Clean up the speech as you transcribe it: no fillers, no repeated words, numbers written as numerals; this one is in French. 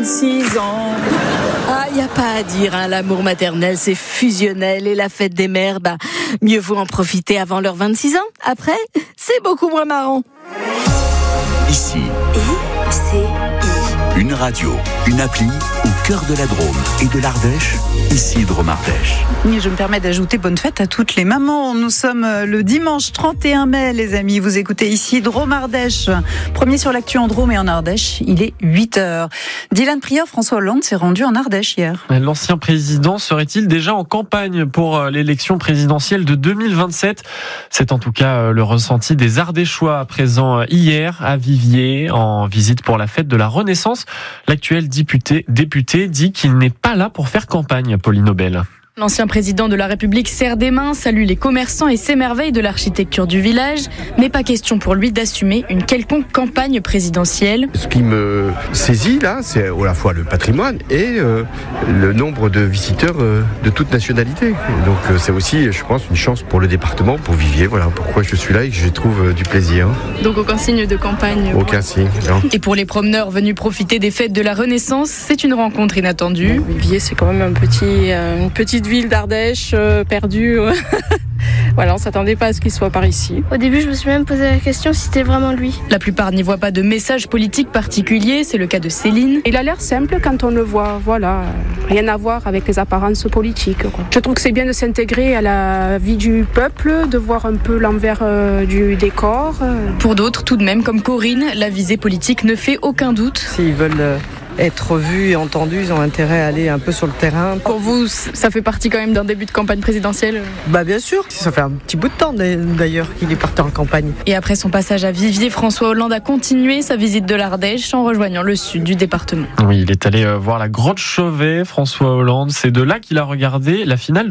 26 ans. Ah, y a pas à dire, hein, l'amour maternel, c'est fusionnel et la fête des mères, mieux vaut en profiter avant leurs 26 ans. Après, c'est beaucoup moins marrant. Ici, une radio, une appli au cœur de la Drôme et de l'Ardèche, ici Drôme Ardèche. Et je me permets d'ajouter bonne fête à toutes les mamans. Nous sommes le dimanche 31 mai, les amis. Vous écoutez ici Drôme Ardèche. Premier sur l'actu en Drôme et en Ardèche, il est 8h. Dylan Prieur, François Hollande s'est rendu en Ardèche hier. L'ancien président serait-il déjà en campagne pour l'élection présidentielle de 2027 ? C'est en tout cas le ressenti des Ardéchois présents hier à Viviers en visite pour la fête de la Renaissance. L'actuel député dit qu'il n'est pas là pour faire campagne, Pauline Aubel. L'ancien président de la République serre des mains, salue les commerçants et s'émerveille de l'architecture du village, mais pas question pour lui d'assumer une quelconque campagne présidentielle. Ce qui me saisit là, c'est à la fois le patrimoine et le nombre de visiteurs de toute nationalité. Donc c'est aussi, je pense, une chance pour le département, pour Viviers. Voilà pourquoi je suis là et que je trouve du plaisir. Donc aucun signe de campagne. Aucun signe, non. Et pour les promeneurs venus profiter des fêtes de la Renaissance, c'est une rencontre inattendue. Viviers, c'est quand même une petite ville d'Ardèche perdue. Voilà, on s'attendait pas à ce qu'il soit par ici. Au début, je me suis même posé la question si c'était vraiment lui. La plupart n'y voient pas de message politique particulier, c'est le cas de Céline. Il a l'air simple quand on le voit, voilà. Rien à voir avec les apparences politiques, quoi. Je trouve que c'est bien de s'intégrer à la vie du peuple, de voir un peu l'envers du décor. Pour d'autres, tout de même, comme Corinne, la visée politique ne fait aucun doute. S'ils veulent être vus et entendus, ils ont intérêt à aller un peu sur le terrain. Pour vous, ça fait partie quand même d'un début de campagne présidentielle ? Bien sûr, ça fait un petit bout de temps d'ailleurs qu'il est parti en campagne. Et après son passage à Viviers, François Hollande a continué sa visite de l'Ardèche en rejoignant le sud du département. Oui, il est allé voir la grotte Chauvet, François Hollande. C'est de là qu'il a regardé la finale